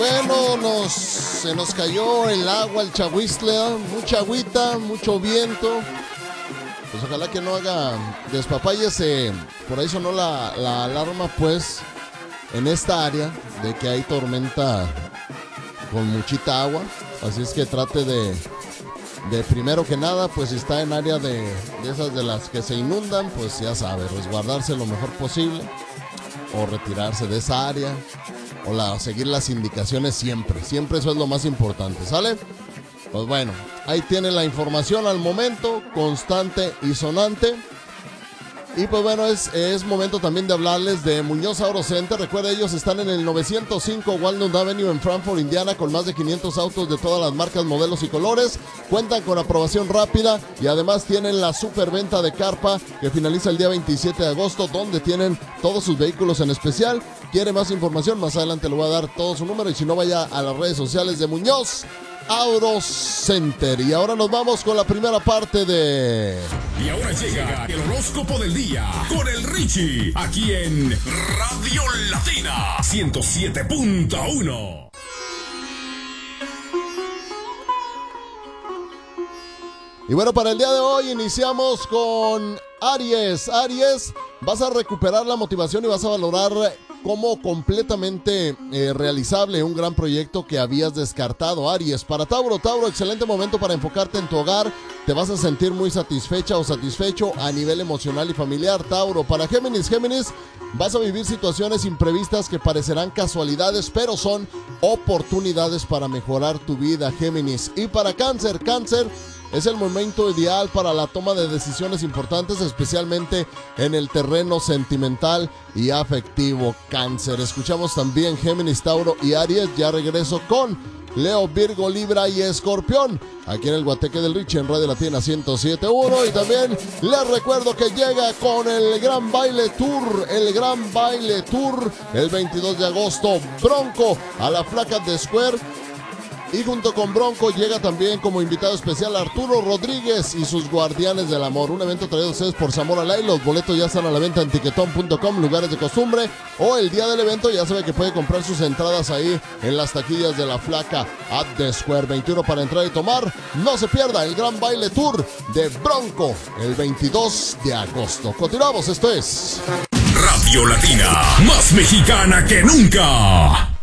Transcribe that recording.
bueno, se nos cayó el agua, el Chahuiztla, mucha agüita, mucho viento. Pues ojalá que no haga despapalles. Por ahí sonó la alarma, pues, en esta área de que hay tormenta con muchita agua. Así es que trate de primero que nada, pues si está en área de esas de las que se inundan, pues ya sabe, resguardarse lo mejor posible o retirarse de esa área o seguir las indicaciones siempre eso es lo más importante, ¿sale? Pues bueno, ahí tiene la información al momento, constante y sonante. Y pues bueno, es momento también de hablarles de Muñoz Auto Center. Recuerda, ellos están en el 905 Walnut Avenue en Frankfort, Indiana, con más de 500 autos de todas las marcas, modelos y colores. Cuentan con aprobación rápida y además tienen la superventa de carpa que finaliza el día 27 de agosto, donde tienen todos sus vehículos en especial. ¿Quiere más información? Más adelante le voy a dar todo su número y si no, vaya a las redes sociales de Muñoz Auto Center. Y ahora nos vamos con la primera parte de... Y ahora llega el horóscopo del día con el Richie, aquí en Radio Latina 107.1. Y bueno, para el día de hoy iniciamos con Aries. Aries, vas a recuperar la motivación y vas a valorar como completamente realizable un gran proyecto que habías descartado. Aries. Para Tauro, excelente momento para enfocarte en tu hogar. Te vas a sentir muy satisfecha o satisfecho a nivel emocional y familiar. Tauro. Para Géminis, vas a vivir situaciones imprevistas que parecerán casualidades, pero son oportunidades para mejorar tu vida, Géminis. Y para Cáncer, es el momento ideal para la toma de decisiones importantes, especialmente en el terreno sentimental y afectivo, Cáncer. Escuchamos también Géminis, Tauro y Aries. Ya regreso con Leo, Virgo, Libra y Escorpión, aquí en el Guateque del Richie en Radio Latina 107.1. Y también les recuerdo que llega con el Gran Baile Tour, el 22 de agosto, Bronco a la Flaca de Square. Y junto con Bronco llega también como invitado especial Arturo Rodríguez y sus Guardianes del Amor. Un evento traído a ustedes por Zamora Live. Los boletos ya están a la venta en tiquetón.com, lugares de costumbre. O el día del evento ya sabe que puede comprar sus entradas ahí en las taquillas de la Flaca at the Square. 21 para entrar y tomar. No se pierda el Gran Baile Tour de Bronco el 22 de agosto. Continuamos, esto es Radio Latina, más mexicana que nunca.